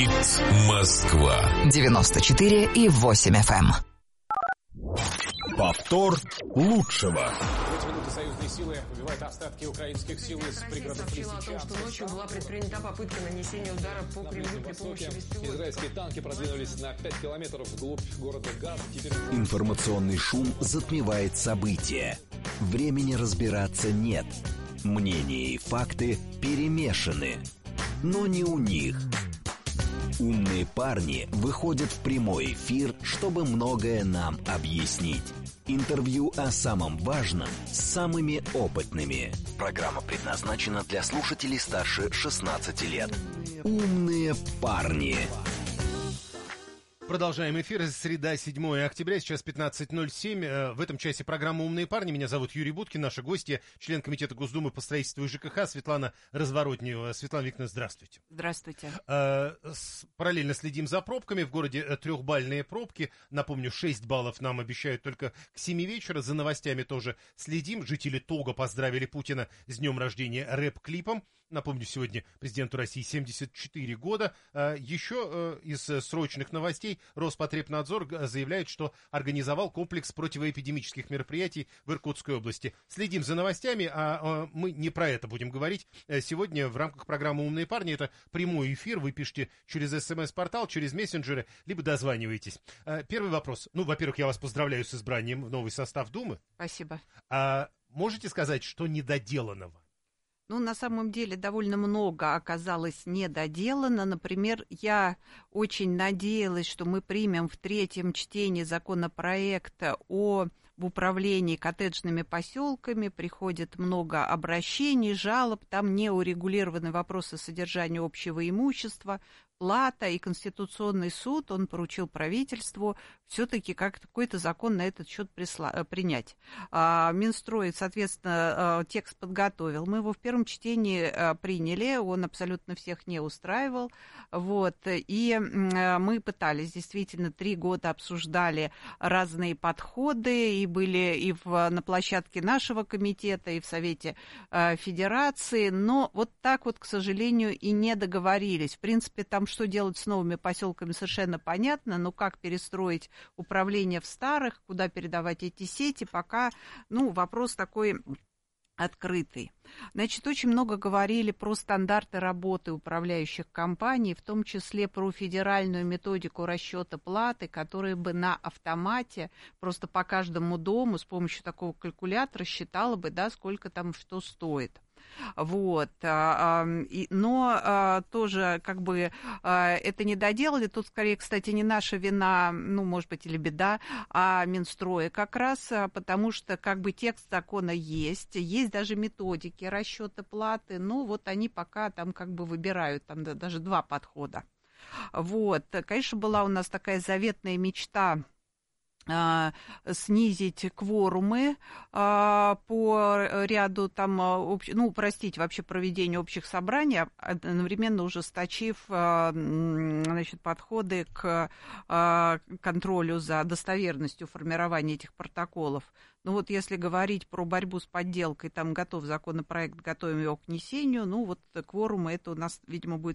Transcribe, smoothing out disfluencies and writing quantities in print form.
Говорит Москва. 94,8 FM. Повтор лучшего. Союзные силы выбивают остатки украинских сил из пригородов Лисичанска. Сообщила о том, что ночью была предпринята попытка нанесения удара по Кремлю при помощи беспилотников. Израильские танки продвинулись на 5 километров вглубь города Газ. Теперь... Информационный шум затмевает события. Времени разбираться нет. Мнения и факты перемешаны. Но не у них. Умные парни выходят в прямой эфир, чтобы многое нам объяснить. Интервью о самом важном с самыми опытными. Программа предназначена для слушателей старше 16 лет. Умные парни. Продолжаем эфир. Среда, 7 октября, сейчас 15:07. В этом часе программа «Умные парни». Меня зовут Юрий Буткин. Наши гости, член Комитета Госдумы по строительству и ЖКХ Светлана Разворотнева. Светлана Викторовна, здравствуйте. Здравствуйте. Параллельно следим за пробками. В городе трехбальные пробки. Напомню, 6 баллов нам обещают только к 7 вечера. За новостями тоже следим. Жители Тога поздравили Путина с днем рождения рэп-клипом. Напомню, сегодня президенту России 74 года. Еще из срочных новостей Роспотребнадзор заявляет, что организовал комплекс противоэпидемических мероприятий в Иркутской области. Следим за новостями, а мы не про это будем говорить. Сегодня в рамках программы «Умные парни» это прямой эфир. Вы пишете через СМС-портал, через мессенджеры, либо дозваниваетесь. Первый вопрос. Ну, во-первых, я вас поздравляю с избранием в новый состав Думы. Спасибо. Можете сказать, что недоделанного? Ну, на самом деле, довольно много оказалось недоделано. Например, я очень надеялась, что мы примем в третьем чтении законопроекта в управлении коттеджными поселками. Приходит много обращений, жалоб. Там не урегулированы вопросы содержания общего имущества, плата, и Конституционный суд, он поручил правительству все-таки какой-то закон на этот счет принять. Минстрой, соответственно, текст подготовил. Мы его в первом чтении приняли, он абсолютно всех не устраивал. Вот. И мы пытались, действительно, 3 года обсуждали разные подходы, и были и на площадке нашего комитета, и в Совете Федерации, но вот так вот, к сожалению, и не договорились. В принципе, там что делать с новыми поселками, совершенно понятно, но как перестроить управление в старых, куда передавать эти сети, пока, вопрос такой открытый. Значит, очень много говорили про стандарты работы управляющих компаний, в том числе про федеральную методику расчета платы, которая бы на автомате просто по каждому дому с помощью такого калькулятора считала бы, сколько там что стоит. Вот, но тоже это не доделали. Тут скорее, кстати, не наша вина, может быть, или беда, а Минстроя как раз, потому что текст закона есть даже методики расчета платы, вот они пока там выбирают, там даже 2 подхода. Вот, конечно, была у нас такая заветная мечта снизить кворумы по ряду упростить вообще проведение общих собраний, одновременно ужесточив подходы к контролю за достоверностью формирования этих протоколов. Если говорить про борьбу с подделкой, там готов законопроект, готовим его к внесению, кворумы это у нас, видимо, будет